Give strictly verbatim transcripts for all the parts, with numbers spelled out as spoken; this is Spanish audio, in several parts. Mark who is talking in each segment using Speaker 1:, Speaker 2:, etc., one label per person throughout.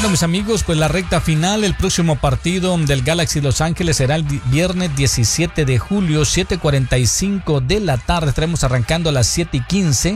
Speaker 1: Bueno, mis amigos, pues la recta final, el próximo partido del Galaxy Los Ángeles será el viernes diecisiete de julio, siete cuarenta y cinco de la tarde. Estaremos arrancando a las siete y quince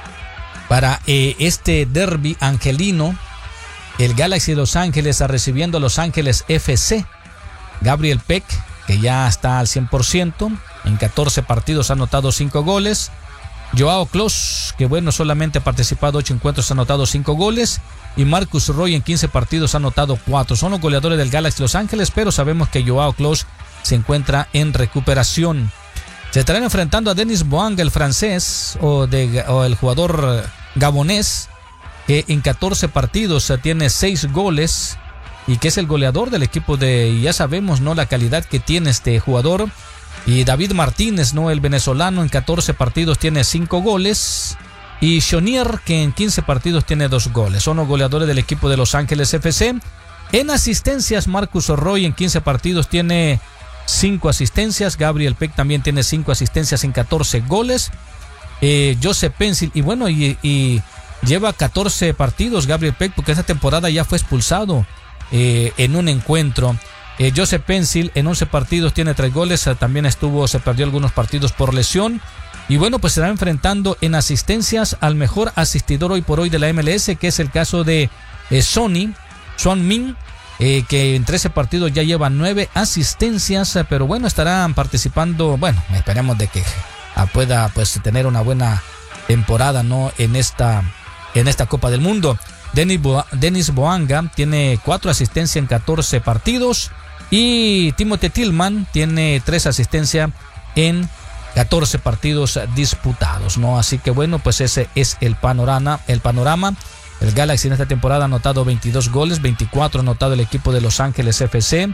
Speaker 1: para eh, este derbi angelino. El Galaxy Los Ángeles recibiendo a Los Ángeles F C. Gabriel Peck, que ya está al cien por ciento, en catorce partidos ha anotado cinco goles. Joao Klos, que bueno, solamente ha participado ocho encuentros, ha anotado cinco goles. Y Marcus Roy en quince partidos ha anotado cuatro. Son los goleadores del Galaxy Los Ángeles, pero sabemos que Joao Klos se encuentra en recuperación. Se estarán enfrentando a Denis Boanga, el francés, o, de, o el jugador gabonés, que en catorce partidos tiene seis goles y que es el goleador del equipo de... Y ya sabemos, ¿no?, la calidad que tiene este jugador. Y David Martínez, ¿no?, el venezolano, en catorce partidos tiene cinco goles. Y Shonier, que en quince partidos tiene dos goles. Son los goleadores del equipo de Los Ángeles F C. En asistencias, Marcus Roy en quince partidos tiene cinco asistencias. Gabriel Peck también tiene cinco asistencias en catorce goles. Eh, Joseph Pencil, y bueno, y, y lleva catorce partidos Gabriel Peck, porque esta temporada ya fue expulsado eh, en un encuentro. Eh, Joseph Pencil en once partidos tiene tres goles. Eh, también estuvo, se perdió algunos partidos por lesión. Y bueno, pues se estará enfrentando en asistencias al mejor asistidor hoy por hoy de la M L S, que es el caso de eh, Sonny, Son Min, eh, que en trece partidos ya lleva nueve asistencias, eh, pero bueno, estarán participando, bueno, esperemos de que ah, pueda pues tener una buena temporada, ¿no?, en esta, en esta Copa del Mundo. Denis, Bo- Denis Boanga tiene cuatro asistencias en catorce partidos y Timothy Tillman tiene tres asistencias en catorce partidos disputados, ¿no? Así que bueno, pues ese es el panorama, el panorama. El Galaxy en esta temporada ha anotado veintidós goles, veinticuatro ha anotado el equipo de Los Ángeles F C.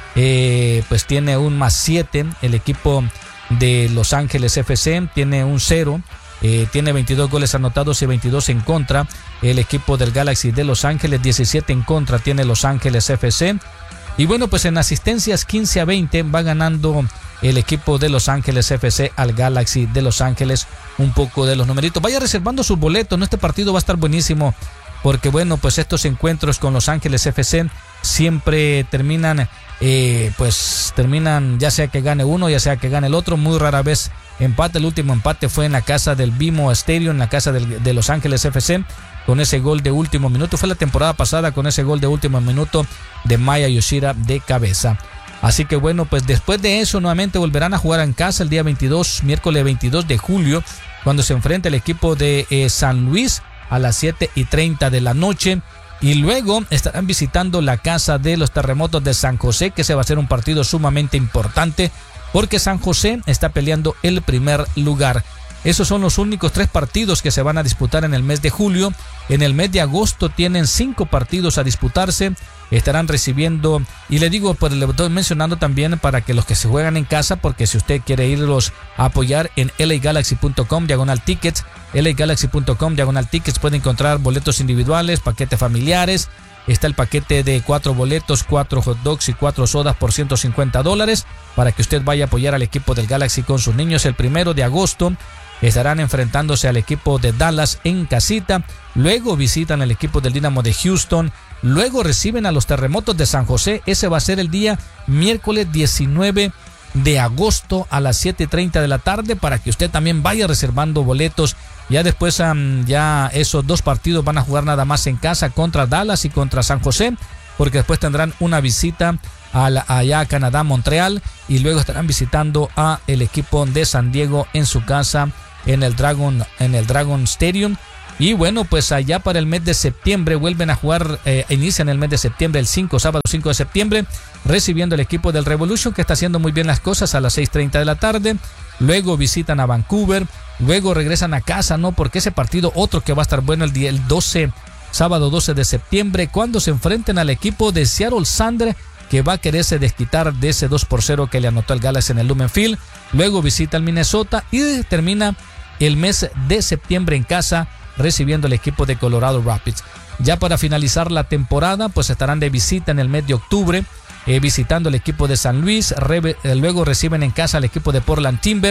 Speaker 1: Eh, pues tiene un más siete el equipo de Los Ángeles F C, tiene un cero. Eh, tiene veintidós goles anotados y veintidós en contra. El equipo del Galaxy de Los Ángeles, diecisiete en contra tiene Los Ángeles F C. Y bueno, pues en asistencias quince a veinte va ganando el equipo de Los Ángeles F C al Galaxy de Los Ángeles. Un poco de los numeritos. Vaya reservando sus boletos, ¿no? Este partido va a estar buenísimo, porque bueno, pues estos encuentros con Los Ángeles F C siempre terminan, eh, pues terminan ya sea que gane uno, ya sea que gane el otro. Muy rara vez empate. El último empate fue en la casa del B M O Stadium, en la casa del, de Los Ángeles F C, con ese gol de último minuto. Fue la temporada pasada con ese gol de último minuto de Maya Yoshida de cabeza. Así que bueno, pues después de eso nuevamente volverán a jugar en casa el día veintidós, miércoles veintidós de julio, cuando se enfrenta el equipo de eh, San Luis a las siete y treinta de la noche. Y luego estarán visitando la casa de los Terremotos de San José, que se va a ser un partido sumamente importante, porque San José está peleando el primer lugar. Esos son los únicos tres partidos que se van a disputar en el mes de julio. En el mes de agosto tienen cinco partidos a disputarse. Estarán recibiendo, y le digo, pues le estoy mencionando también para que los que se juegan en casa, porque si usted quiere irlos a apoyar en L A Galaxy punto com diagonal tickets, L A Galaxy punto com diagonal tickets, puede encontrar boletos individuales, paquetes familiares. Está el paquete de cuatro boletos, cuatro hot dogs y cuatro sodas por ciento cincuenta dólares para que usted vaya a apoyar al equipo del Galaxy con sus niños. El primero de agosto estarán enfrentándose al equipo de Dallas en casita. Luego visitan al equipo del Dynamo de Houston. Luego reciben a los Terremotos de San José. Ese va a ser el día miércoles diecinueve de agosto a las siete y treinta de la tarde, para que usted también vaya reservando boletos. Ya después um, ya esos dos partidos van a jugar nada más en casa, contra Dallas y contra San José, porque después tendrán una visita a la, allá a Canadá, Montreal, y luego estarán visitando a el equipo de San Diego en su casa en el Dragon, en el Dragon Stadium. Y bueno, pues allá para el mes de septiembre vuelven a jugar, eh, inician el mes de septiembre, el cinco, sábado cinco de septiembre, recibiendo el equipo del Revolution, que está haciendo muy bien las cosas, a las seis y treinta de la tarde. Luego visitan a Vancouver, luego regresan a casa, ¿no? Porque ese partido, otro que va a estar bueno el día el doce, sábado doce de septiembre, cuando se enfrenten al equipo de Seattle Sounders, que va a quererse desquitar de ese dos por cero que le anotó el Galaxy en el Lumen Field. Luego visita al Minnesota y termina el mes de septiembre en casa, recibiendo el equipo de Colorado Rapids. Ya para finalizar la temporada, pues estarán de visita en el mes de octubre, eh, visitando el equipo de San Luis. Re- eh, luego reciben en casa al equipo de Portland Timber.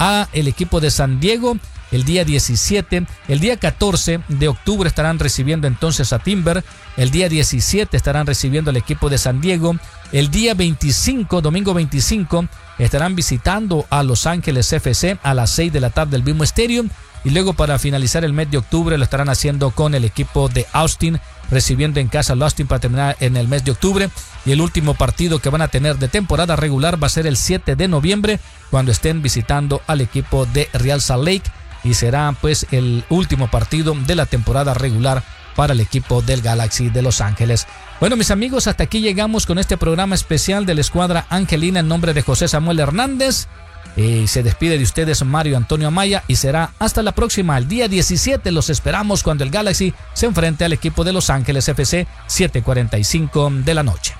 Speaker 1: a el equipo de San Diego el día diecisiete. El día catorce de octubre estarán recibiendo entonces a Timber. El día diecisiete estarán recibiendo al equipo de San Diego. El día veinticinco, domingo veinticinco, estarán visitando a Los Ángeles F C a las seis de la tarde del mismo estadio. Y luego para finalizar el mes de octubre lo estarán haciendo con el equipo de Austin, recibiendo en casa a Austin para terminar en el mes de octubre. Y el último partido que van a tener de temporada regular va a ser el siete de noviembre, cuando estén visitando al equipo de Real Salt Lake. Y será pues el último partido de la temporada regular para el equipo del Galaxy de Los Ángeles. Bueno, mis amigos, hasta aquí llegamos con este programa especial de la Escuadra Angelina en nombre de José Samuel Hernández. Y se despide de ustedes Mario Antonio Amaya y será hasta la próxima. El día diecisiete los esperamos cuando el Galaxy se enfrente al equipo de Los Ángeles F C, siete cuarenta y cinco de la noche.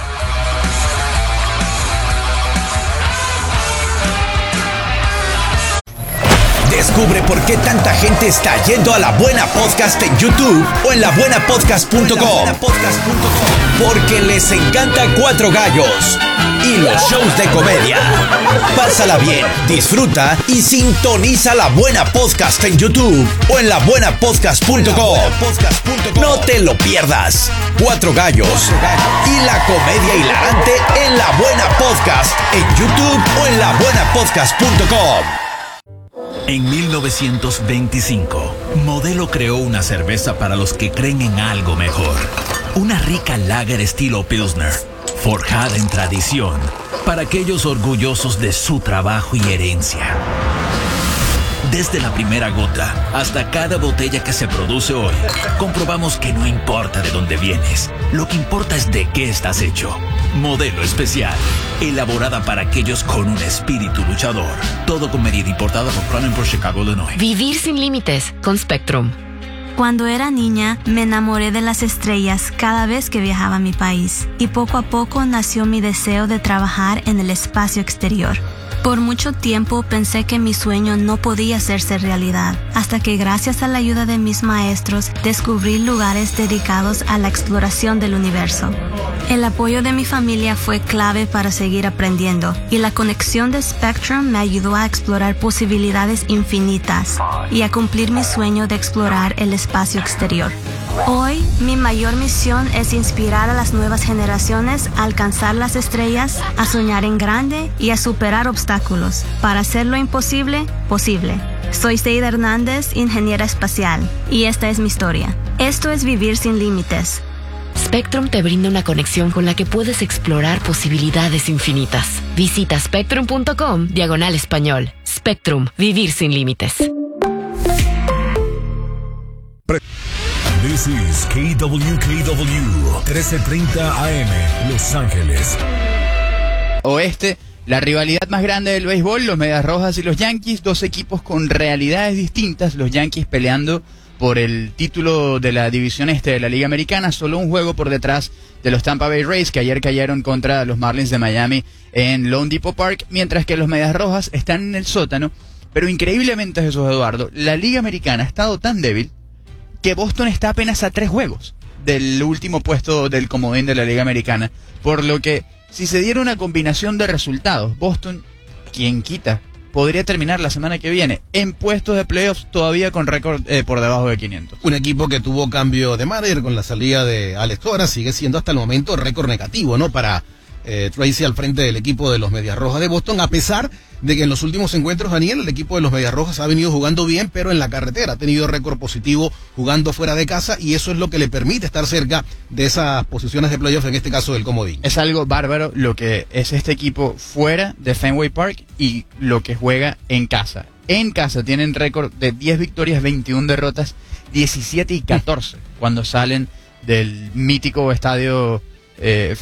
Speaker 2: Descubre por qué tanta gente está yendo a La Buena Podcast en YouTube o en la buena podcast punto com. Porque les encanta Cuatro Gallos y los shows de comedia. Pásala bien, disfruta y sintoniza La Buena Podcast en YouTube o en la buena podcast punto com. No te lo pierdas. Cuatro Gallos y la comedia hilarante en La Buena Podcast en YouTube o en la buena podcast punto com.
Speaker 3: En mil novecientos veinticinco, Modelo creó una cerveza para los que creen en algo mejor. Una rica lager estilo Pilsner, forjada en tradición, para aquellos orgullosos de su trabajo y herencia. Desde la primera gota hasta cada botella que se produce hoy, comprobamos que no importa de dónde vienes, lo que importa es de qué estás hecho. Modelo Especial, elaborada para aquellos con un espíritu luchador. Todo con medida, importada por Crown por Chicago, Illinois.
Speaker 4: Vivir sin límites con Spectrum.
Speaker 5: Cuando era niña, me enamoré de las estrellas cada vez que viajaba a mi país, y poco a poco nació mi deseo de trabajar en el espacio exterior. Por mucho tiempo pensé que mi sueño no podía hacerse realidad, hasta que gracias a la ayuda de mis maestros descubrí lugares dedicados a la exploración del universo. El apoyo de mi familia fue clave para seguir aprendiendo, y la conexión de Spectrum me ayudó a explorar posibilidades infinitas y a cumplir mi sueño de explorar el espacio exterior. Hoy, mi mayor misión es inspirar a las nuevas generaciones a alcanzar las estrellas, a soñar en grande y a superar obstáculos para hacer lo imposible posible. Soy Seida Hernández, ingeniera espacial, y esta es mi historia. Esto es vivir sin límites.
Speaker 4: Spectrum te brinda una conexión con la que puedes explorar posibilidades infinitas. Visita spectrum punto com diagonal español. Spectrum, vivir sin límites.
Speaker 6: This is K W K W trece treinta A M, Los Ángeles.
Speaker 7: Oeste, la rivalidad más grande del béisbol, los Medias Rojas y los Yankees, dos equipos con realidades distintas, los Yankees peleando por el título de la división este de la Liga Americana, solo un juego por detrás de los Tampa Bay Rays, que ayer cayeron contra los Marlins de Miami en Lone Depot Park, mientras que los Medias Rojas están en el sótano. Pero increíblemente, Jesús Eduardo, la Liga Americana ha estado tan débil que Boston está apenas a tres juegos del último puesto del comodín de la Liga Americana, por lo que si se diera una combinación de resultados, Boston, quien quita, podría terminar la semana que viene en puestos de playoffs todavía con récord eh, por debajo de quinientos.
Speaker 8: Un equipo que tuvo cambio de manager con la salida de Alex Cora, sigue siendo hasta el momento récord negativo, ¿no? Para eh, Tracy al frente del equipo de los Medias Rojas de Boston, a pesar de que en los últimos encuentros, Daniel, el equipo de los Medias Rojas ha venido jugando bien, pero en la carretera ha tenido récord positivo jugando fuera de casa, y eso es lo que le permite estar cerca de esas posiciones de playoff, en este caso del comodín.
Speaker 7: Es algo bárbaro lo que es este equipo fuera de Fenway Park y lo que juega en casa. En casa tienen récord de diez victorias, veintiuna derrotas, diecisiete y catorce cuando salen del mítico estadio eh,